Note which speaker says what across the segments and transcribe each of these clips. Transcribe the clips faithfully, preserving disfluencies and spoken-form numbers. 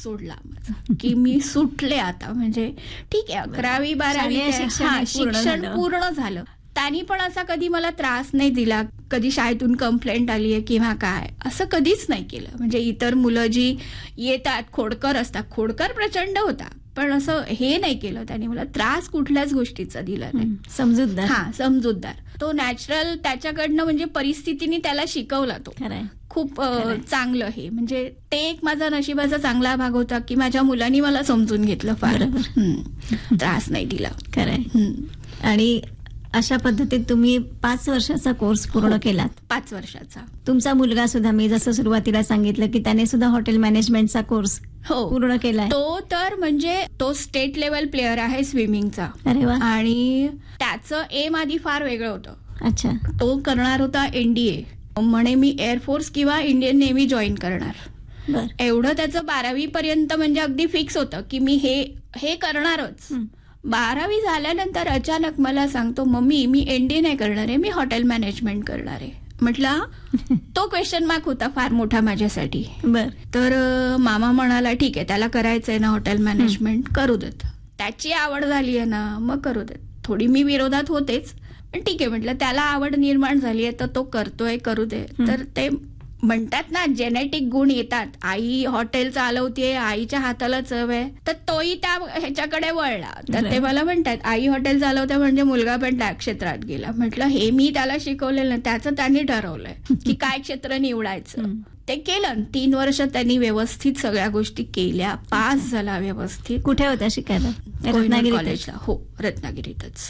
Speaker 1: सोडला माझा की मी सुटले आता. म्हणजे ठीक आहे, अकरावी बारावी
Speaker 2: शिक्षण
Speaker 1: शिक्षण पूर्ण झालं. त्यांनी पण असा कधी मला त्रास नाही दिला, कधी शाळेतून कंप्लेंट आली आहे किंवा काय, असं कधीच नाही केलं. म्हणजे इतर मुलं जी येतात खोडकर असतात, खोडकर प्रचंड होता, पण असं हे नाही केलं त्यांनी. मला त्रास कुठल्याच गोष्टीचा दिला नाही.
Speaker 2: समजूतदार.
Speaker 1: हा, समजूतदार. तो नॅचरल त्याच्याकडनं म्हणजे परिस्थितीने त्याला शिकवला तो. खूप चांगलं हे म्हणजे ते एक माझा नशिबाचा चांगला भाग होता की माझ्या मुलांनी मला समजून घेतलं, फार त्रास नाही दिला.
Speaker 2: खरंय. आणि अशा पद्धतीत तुम्ही पाच वर्षाचा कोर्स पूर्ण केलात.
Speaker 1: पाच वर्षाचा.
Speaker 2: तुमचा मुलगा सुद्धा, मी जसं सुरुवातीला सांगितलं की त्याने सुद्धा हॉटेल मॅनेजमेंटचा कोर्स
Speaker 1: हो
Speaker 2: पूर्ण केलाय.
Speaker 1: तो तर म्हणजे तो स्टेट लेवल प्लेअर आहे स्विमिंगचा.
Speaker 2: अरे वा.
Speaker 1: आणि त्याचं एम आधी फार वेगळं होतं.
Speaker 2: अच्छा.
Speaker 1: तो करणार होता एनडीए, म्हणे मी एअरफोर्स किंवा इंडियन नेव्ही जॉईन करणार. एवढं त्याचं बारावी पर्यंत म्हणजे अगदी फिक्स होतं की मी हे हे करणारच. बारावी झाल्यानंतर अचानक मला सांगतो, मम्मी मी एनडीए नाही करणार आहे, मी हॉटेल मॅनेजमेंट करणार आहे. म्हटलं तो क्वेश्चन मार्क होता फार मोठा माझ्यासाठी.
Speaker 2: बर.
Speaker 1: तर मामा म्हणाला ठीक आहे, त्याला करायचंय ना हॉटेल मॅनेजमेंट, करू देत. त्याची आवड झाली आहे ना, मग करू देत. थोडी मी विरोधात होतेच, पण ठीक आहे म्हटलं, त्याला आवड निर्माण झाली आहे तर तो करतोय, करू दे. तर ते म्हणतात ना जेनेटिक गुण येतात. आई हॉटेल चालवते, आईच्या हाताला चव आहे, तर तोही त्या ह्याच्याकडे वळला. तर ते मला म्हणतात आई हॉटेल चालवते म्हणजे मुलगा पण त्या क्षेत्रात गेला. म्हटलं हे मी त्याला शिकवलेलं ना, त्याचं त्यांनी ठरवलंय की काय क्षेत्र निवडायचं. ते केलं. तीन वर्ष त्यांनी व्यवस्थित सगळ्या गोष्टी केल्या, पास झाला व्यवस्थित.
Speaker 2: कुठे होत्या शिकायला?
Speaker 1: रत्नागिरी कॉलेजला. हो, रत्नागिरीतच.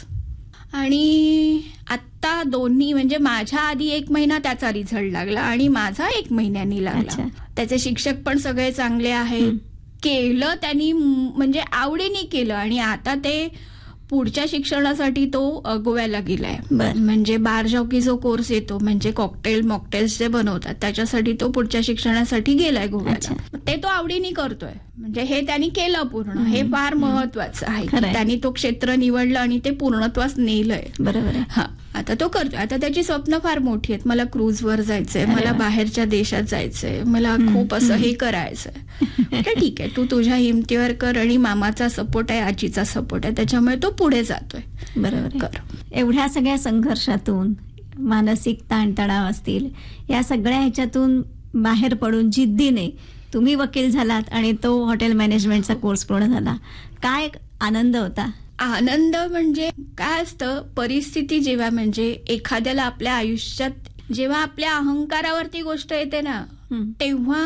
Speaker 1: आणि आत्ता दोन्ही म्हणजे माझ्या आधी एक महिना त्याचा रिझल्ट लागला आणि माझा एक महिन्यानी लागला. त्याचे शिक्षक पण सगळे चांगले आहेत. केलं त्यांनी म्हणजे आवडीने केलं. आणि आता ते पुढच्या शिक्षणासाठी तो गोव्याला गेलाय. म्हणजे बार जॉकी जो कोर्स येतो, म्हणजे कॉकटेल मॉकटेल्स जे बनवतात, त्याच्यासाठी तो पुढच्या शिक्षणासाठी गेलाय गोव्याला. ते तो आवडीने करतोय. म्हणजे हे त्यांनी केलं पूर्ण. हे फार महत्वाचं आहे. त्यांनी तो क्षेत्र निवडलं आणि ते पूर्णत्वास नेलंय.
Speaker 2: बरोबर.
Speaker 1: हा, आता तो करतोय. आता त्याची स्वप्न फार मोठी आहेत. मला क्रूजवर जायचंय, मला बाहेरच्या देशात जायचंय, मला खूप असं हे करायचंय. ठीक आहे, तू तुझ्या हिमतीवर कर आणि मामाचा सपोर्ट आहे, आजीचा सपोर्ट आहे, त्याच्यामुळे तो पुढे जातोय.
Speaker 2: बरोबर. कर. एवढ्या सगळ्या संघर्षातून, मानसिक ताणतणाव असतील, या सगळ्या ह्याच्यातून बाहेर पडून जिद्दीने तुम्ही वकील झालात आणि तो हॉटेल मॅनेजमेंटचा कोर्स पूर्ण झाला. काय आनंद होता?
Speaker 1: आनंद म्हणजे काय असतं, परिस्थिती जेव्हा म्हणजे एखाद्याला आपल्या आयुष्यात जेव्हा आपल्या अहंकारावरती गोष्ट येते ना, तेव्हा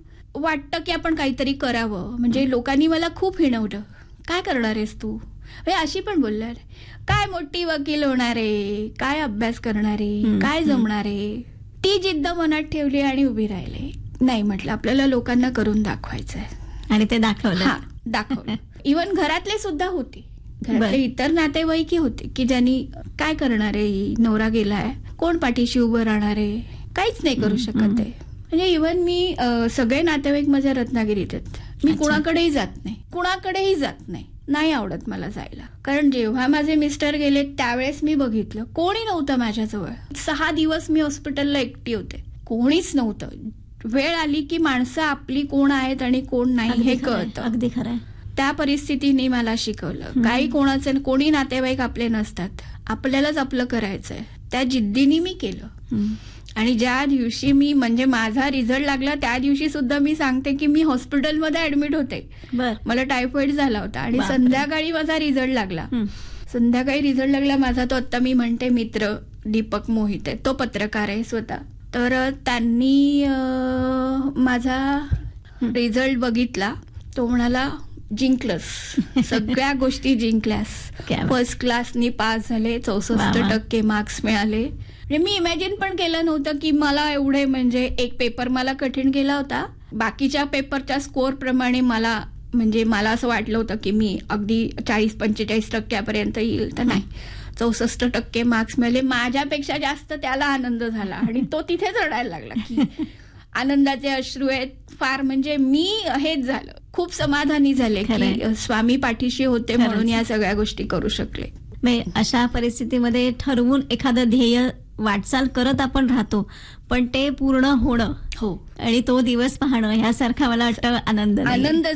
Speaker 1: वाटतं की आपण काहीतरी करावं. म्हणजे लोकांनी मला खूप हिणवलं, काय करणार आहेस तू, अशी पण बोलणार, काय मोठी वकील होणार आहे, काय अभ्यास करणार आहे, काय जमणार आहे. ती जिद्द मनात ठेवली आणि उभी राहिली. नाही म्हटलं, आपल्याला लोकांना करून दाखवायचंय.
Speaker 2: आणि ते दाखवलं.
Speaker 1: हा, दाखवलं. इव्हन घरातले सुद्धा होते, घरातले इतर नातेवाईकी होते की ज्यांनी काय करणार आहे, नवरा गेलाय, कोण पाठीशी उभं राहणार आहे, काहीच नाही करू शकत आहे. म्हणजे इव्हन मी सगळे नातेवाईक माझ्या रत्नागिरीत आहेत. मी कुणाकडेही जात नाही, कुणाकडेही जात नाही, नाही आवडत मला जायला. कारण जेव्हा माझे मिस्टर गेले त्यावेळेस मी बघितलं कोणी नव्हतं माझ्याजवळ. सहा दिवस मी हॉस्पिटलला एकटी होते, कोणीच नव्हतं. वेळ आली की माणसं आपली कोण आहेत आणि कोण नाही हे कळतं.
Speaker 2: अगदी खरं.
Speaker 1: त्या परिस्थितीने मला शिकवलं, काही कोणाचे कोणी नातेवाईक आपले नसतात, आपल्यालाच आपलं करायचंय. त्या जिद्दीने मी केलं. आणि ज्या दिवशी मी म्हणजे माझा रिझल्ट लागला त्या दिवशी सुद्धा मी सांगते की मी हॉस्पिटलमध्ये ऍडमिट होते. मला टायफॉइड झाला होता आणि संध्याकाळी माझा रिझल्ट लागला. संध्याकाळी रिझल्ट लागला माझा. तो आता मी म्हणते मित्र दीपक मोहिते, तो पत्रकार आहे स्वतः. तर त्यांनी माझा रिझल्ट बघितला. तो म्हणाला जिंकलंस, सगळ्या गोष्टी जिंकल्यास, फर्स्ट क्लासनी पास झाले, चौसष्ट टक्के मार्क्स मिळाले. म्हणजे मी इमॅजिन पण केलं नव्हतं की मला एवढे, म्हणजे एक पेपर मला कठीण गेला होता, बाकीच्या पेपरच्या स्कोअर प्रमाणे मला म्हणजे मला असं वाटलं होतं की मी अगदी चाळीस पंचेचाळीस टक्क्यापर्यंत येईल, तर नाही, चौसष्ट टक्के मार्क्स मिळाले. माझ्यापेक्षा जास्त त्याला आनंद झाला आणि तो तिथे रडायला लागला की आनंदाचे अश्रू आहेत फार. म्हणजे मी हेच झालं, खूप समाधानी झाले की स्वामी पाठीशी होते म्हणून या सगळ्या गोष्टी करू शकले.
Speaker 2: अशा परिस्थितीमध्ये ठरवून एखादं ध्येय वाटचाल करत आपण राहतो, पण ते पूर्ण होणं,
Speaker 1: हो,
Speaker 2: आणि तो दिवस पाहणं, ह्यासारखा मला वाटतं आनंद
Speaker 1: आनंद